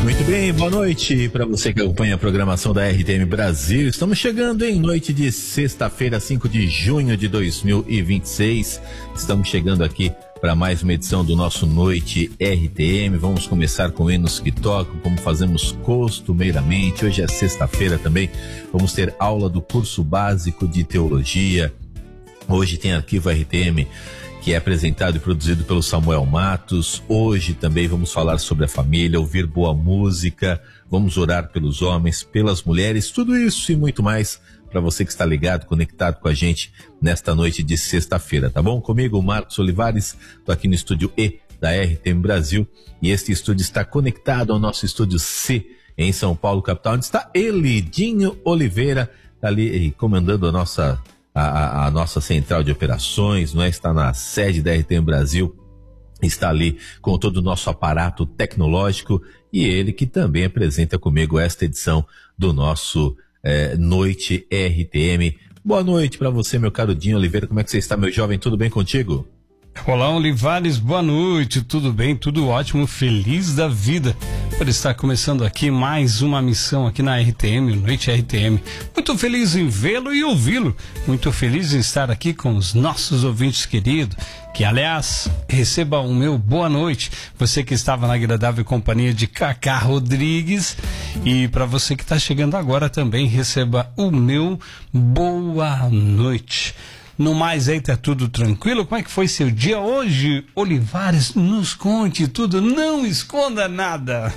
Muito bem, boa noite para você que acompanha a programação da RTM Brasil. Estamos chegando em noite de sexta-feira, 5 de junho de 2026. Estamos chegando aqui para mais uma edição do nosso Noite RTM. Vamos começar com hinos que tocam, como fazemos costumeiramente. Hoje é sexta-feira também. Vamos ter aula do curso básico de teologia. Hoje tem Arquivo RTM, que é apresentado e produzido pelo Samuel Matos. Hoje também vamos falar sobre a família, ouvir boa música, vamos orar pelos homens, pelas mulheres, tudo isso e muito mais para você que está ligado, conectado com a gente nesta noite de sexta-feira, tá bom? Comigo, Marcos Olivares, tô aqui no estúdio E da RTM Brasil e este estúdio está conectado ao nosso estúdio C em São Paulo, capital, onde está ele, Dinho Oliveira, tá ali comandando a nossa central de operações, não é? Está na sede da RTM Brasil, está ali com todo o nosso aparato tecnológico e ele que também apresenta comigo esta edição do nosso Noite RTM. Boa noite para você, meu caro Dinho Oliveira, como é que você está, meu jovem, tudo bem contigo? Olá, Olivares, boa noite, tudo bem, tudo ótimo, feliz da vida por estar começando aqui mais uma missão aqui na RTM, Noite RTM. Muito feliz em vê-lo e ouvi-lo, muito feliz em estar aqui com os nossos ouvintes queridos, que aliás, receba o meu boa noite, você que estava na agradável companhia de Cacá Rodrigues, e para você que está chegando agora também, receba o meu boa noite. No mais aí, tá tudo tranquilo? Como é que foi seu dia hoje, Olivares? Nos conte tudo, não esconda nada.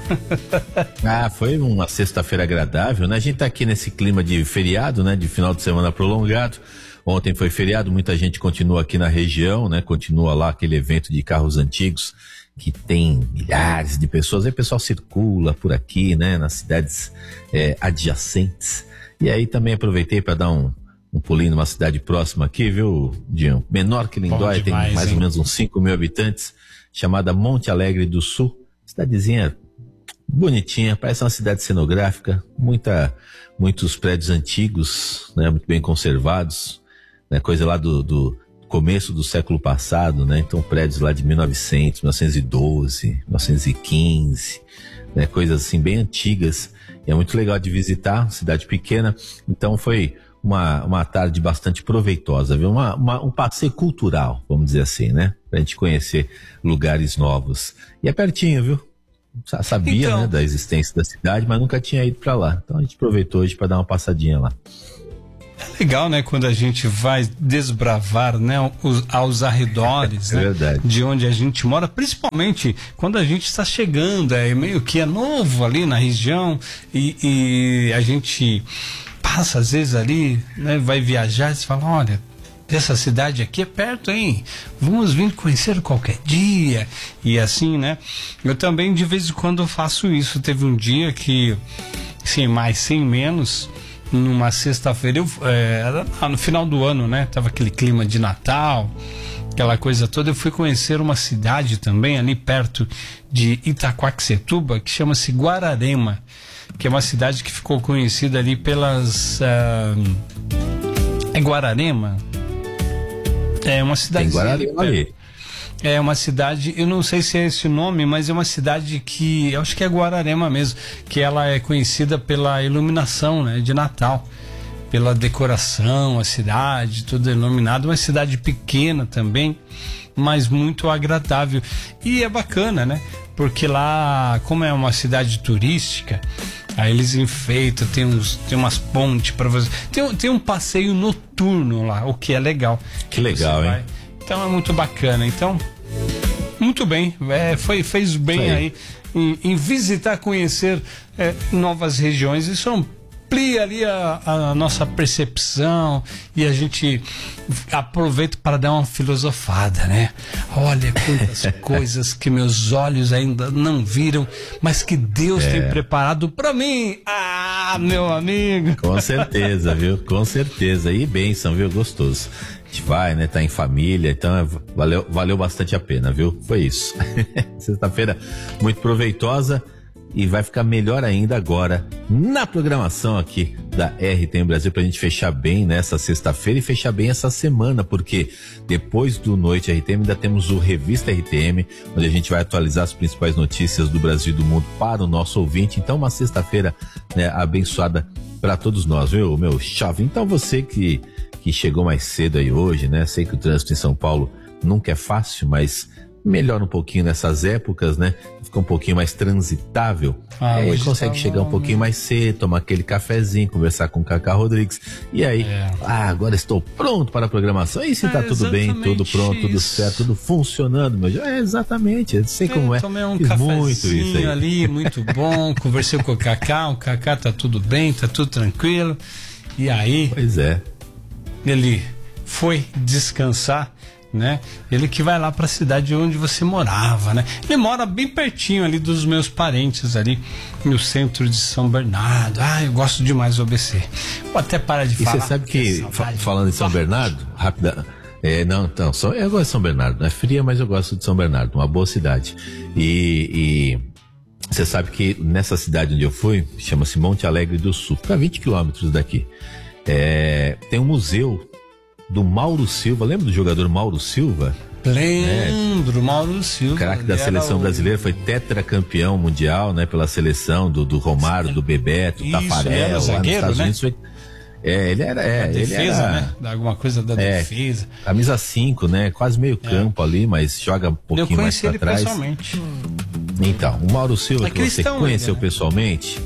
Foi uma sexta-feira agradável, né? A gente tá aqui nesse clima de feriado, né? De final de semana prolongado. Ontem foi feriado, muita gente continua aqui na região, né? Continua lá aquele evento de carros antigos que tem milhares de pessoas. Aí o pessoal circula por aqui, né? Nas cidades adjacentes. E aí também aproveitei para dar um pulinho numa cidade próxima aqui, viu, Dinho? Menor que Lindóia, tem mais ou menos uns 5 mil habitantes, chamada Monte Alegre do Sul. Cidadezinha bonitinha, parece uma cidade cenográfica, muitos prédios antigos, né, muito bem conservados, né, coisa lá do começo do século passado, né, então prédios lá de 1900, 1912, 1915, né, coisas assim bem antigas, e é muito legal de visitar, cidade pequena, então foi uma tarde bastante proveitosa, viu? Um passeio cultural, vamos dizer assim, né? Pra gente conhecer lugares novos. E é pertinho, viu? Sabia, então, né, da existência da cidade, mas nunca tinha ido pra lá. Então a gente aproveitou hoje pra dar uma passadinha lá. É legal, né, quando a gente vai desbravar, né, aos arredores, né, verdade, de onde a gente mora, principalmente quando a gente está chegando, meio que é novo ali na região e a gente passa às vezes ali, né, vai viajar e você fala, olha, essa cidade aqui é perto, hein? Vamos vir conhecer qualquer dia. E assim, né? Eu também de vez em quando faço isso. Teve um dia que, sem mais, sem menos, numa sexta-feira, no final do ano, né? Tava aquele clima de Natal, aquela coisa toda. Eu fui conhecer uma cidade também ali perto de Itaquaquecetuba, que chama-se Guararema, que é uma cidade que ficou conhecida ali pelas... Guararema? É uma cidade... Tem Guararema ali. É uma cidade, eu não sei se é esse o nome, mas é uma cidade que, eu acho que é Guararema mesmo, que ela é conhecida pela iluminação, né, de Natal, pela decoração, a cidade, tudo iluminado, uma cidade pequena também, mas muito agradável. E é bacana, né? Porque lá, como é uma cidade turística, aí eles enfeitam, tem umas pontes para você. Tem um passeio noturno lá, o que é legal. Que legal, hein? Então é muito bacana. Então, muito bem. Fez bem aí em visitar, conhecer novas regiões. Isso amplia ali a nossa percepção e a gente aproveita para dar uma filosofada, né? Olha quantas coisas que meus olhos ainda não viram, mas que Deus tem preparado para mim. Meu amigo. Com certeza, viu? Com certeza. E bênção, viu? Gostoso. A gente vai, né? Tá em família, então valeu bastante a pena, viu? Foi isso. Sexta-feira muito proveitosa. e vai ficar melhor ainda agora na programação aqui da RTM Brasil, pra gente fechar bem nessa sexta-feira e fechar bem essa semana, porque depois do Noite RTM ainda temos o Revista RTM, onde a gente vai atualizar as principais notícias do Brasil e do mundo para o nosso ouvinte. Então uma sexta-feira, né, abençoada para todos nós, viu, meu chave? Então você que chegou mais cedo aí hoje, né? Sei que o trânsito em São Paulo nunca é fácil, mas melhora um pouquinho nessas épocas, né? Fica um pouquinho mais transitável. Aí consegue chegar um pouquinho mais cedo, tomar aquele cafezinho, conversar com o Cacá Rodrigues. E aí, agora estou pronto para a programação. E se tá tudo bem, tudo pronto, tudo certo, tudo funcionando, meu. Exatamente, eu sei como é. Tomei um cafezinho ali, muito bom. Conversei com o Cacá tá tudo bem, tá tudo tranquilo. E aí? Pois é. Ele foi descansar, né? Ele que vai lá para a cidade onde você morava, né? Ele mora bem pertinho ali dos meus parentes ali no centro de São Bernardo. Eu gosto demais do ABC. Vou até parar de falar. E você sabe que falando em São Bernardo, rápida. Eu gosto de São Bernardo. É fria, mas eu gosto de São Bernardo, uma boa cidade. E você sabe que nessa cidade onde eu fui, chama-se Monte Alegre do Sul, fica a 20 quilômetros daqui. Tem um museu do Mauro Silva. Lembra do jogador Mauro Silva? Lembro, Mauro Silva. Craque da seleção brasileira, foi tetracampeão mundial, né? Pela seleção do Romário, do Bebeto, do Tafarel, ele era zagueiro, lá nos Estados Unidos. Ele era defesa, né? Alguma coisa da defesa. Camisa 5, né? Quase meio campo ali, mas joga um pouquinho mais pra trás. Pessoalmente. Então, o Mauro Silva, que você conheceu pessoalmente,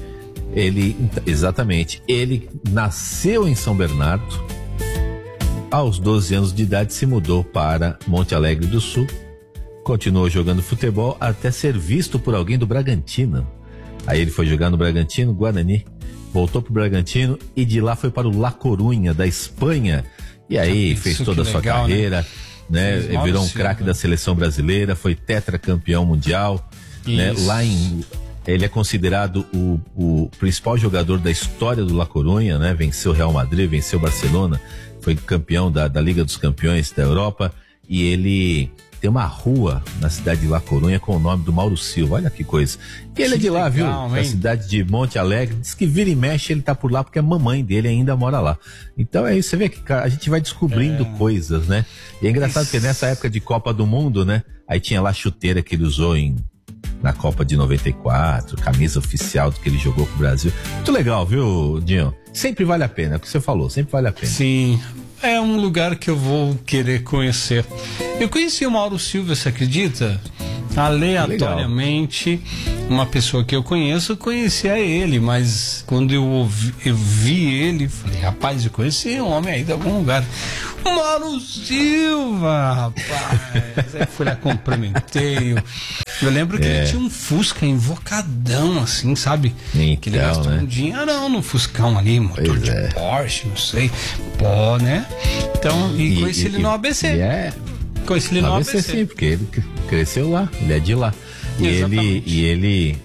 ele nasceu em São Bernardo. Aos 12 anos de idade se mudou para Monte Alegre do Sul, continuou jogando futebol até ser visto por alguém do Bragantino. Aí ele foi jogar no Bragantino, Guarani, voltou pro Bragantino e de lá foi para o La Coruña, da Espanha, e aí fez toda a sua carreira, né? Virou um craque da seleção brasileira, foi tetracampeão mundial, né? Ele é considerado o principal jogador da história do La Coruña, né? Venceu o Real Madrid, venceu o Barcelona, foi campeão da Liga dos Campeões da Europa, e ele tem uma rua na cidade de La Coruña com o nome do Mauro Silva. Olha que coisa. E ele é de lá, viu? Da cidade de Monte Alegre. Diz que vira e mexe ele tá por lá porque a mamãe dele ainda mora lá. Então é isso, você vê que a gente vai descobrindo coisas, né? E é engraçado que nessa época de Copa do Mundo, né? Aí tinha lá a chuteira que ele usou na Copa de 94, camisa oficial do que ele jogou pro Brasil. Muito legal, viu, Dinho? Sempre vale a pena, é o que você falou, sempre vale a pena. Sim, é um lugar que eu vou querer conhecer. Eu conheci o Mauro Silva, você acredita? Aleatoriamente, uma pessoa que eu conhecia ele, mas quando eu vi ele, falei, rapaz, eu conheci um homem aí de algum lugar. Mauro Silva, rapaz. Aí fui lá, cumprimentei. Eu lembro que ele tinha um Fusca invocadão, assim, sabe? Então, que ele gastou um dinheirão no Fuscão ali, motor de Porsche, não sei. Pô, né? Então, e conheci ele no ABC. Conheci ele no ABC. Sim, porque ele cresceu lá, ele é de lá. E ele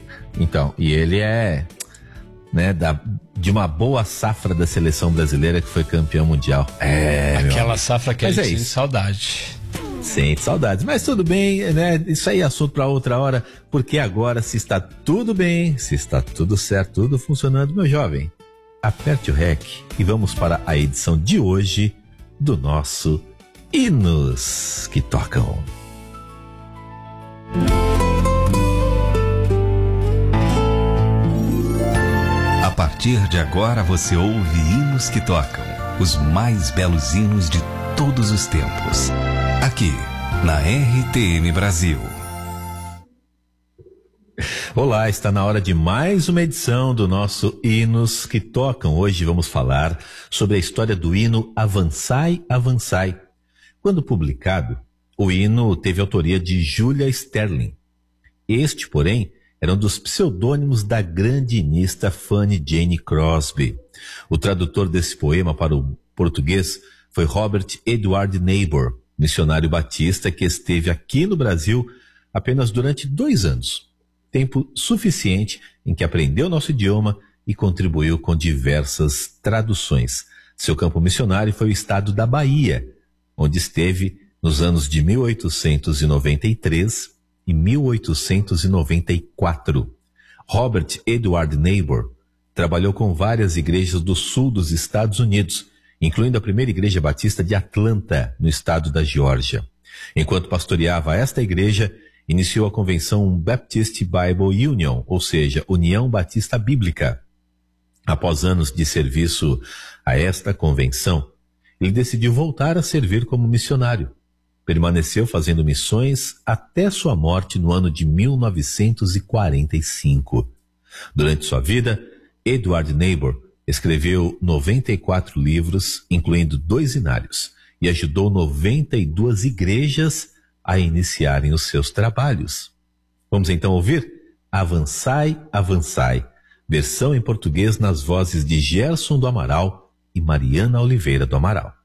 é, né, de uma boa safra da seleção brasileira que foi campeão mundial. Aquela safra que a gente sente saudade. Sente saudades, mas tudo bem, né? Isso aí é assunto para outra hora, porque agora, se está tudo bem, se está tudo certo, tudo funcionando, meu jovem, aperte o REC e vamos para a edição de hoje do nosso Hinos que Tocam. A partir de agora você ouve Hinos que Tocam, os mais belos hinos de todos os tempos, aqui na RTM Brasil. Olá, está na hora de mais uma edição do nosso Hinos que Tocam. Hoje vamos falar sobre a história do hino Avançai, Avançai. Quando publicado, o hino teve autoria de Julia Sterling. Este, porém, era um dos pseudônimos da grande hinista Fanny Jane Crosby. O tradutor desse poema para o português foi Robert Edward Neighbor, missionário batista que esteve aqui no Brasil apenas durante 2 anos. Tempo suficiente em que aprendeu nosso idioma e contribuiu com diversas traduções. Seu campo missionário foi o estado da Bahia, onde esteve nos anos de 1893 e 1894. Robert Edward Neighbor trabalhou com várias igrejas do sul dos Estados Unidos, incluindo a primeira igreja batista de Atlanta, no estado da Geórgia. Enquanto pastoreava esta igreja, iniciou a convenção Baptist Bible Union, ou seja, União Batista Bíblica. Após anos de serviço a esta convenção, ele decidiu voltar a servir como missionário. Permaneceu fazendo missões até sua morte no ano de 1945. Durante sua vida, Edward Neighbor escreveu 94 livros, incluindo 2 inários, e ajudou 92 igrejas a iniciarem os seus trabalhos. Vamos então ouvir Avançai, Avançai, versão em português nas vozes de Gerson do Amaral e Mariana Oliveira do Amaral.